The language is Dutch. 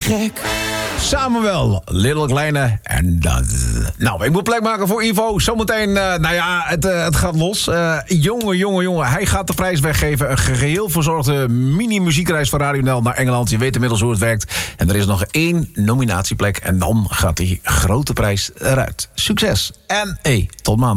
gek. Samuel, Little Kleine en dan. Nou, ik moet plek maken voor Ivo. Zometeen, het gaat los. Jongen. Hij gaat de prijs weggeven. Een geheel verzorgde mini-muziekreis van Radio NL naar Engeland. Je weet inmiddels hoe het werkt. En er is nog 1 nominatieplek. En dan gaat die grote prijs eruit. Succes. En tot maandag.